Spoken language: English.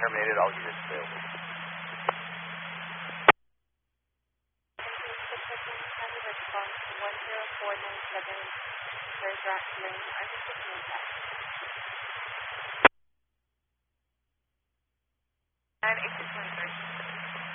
terminated. I'll get it available. Response 10497, Fairground Lane, Arkansas, Kansas.